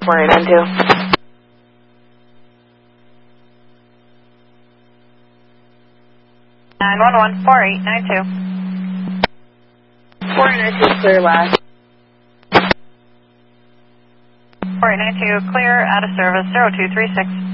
4892. 911, 4892. 4892 clear last. 4892, clear, out of service, 0236.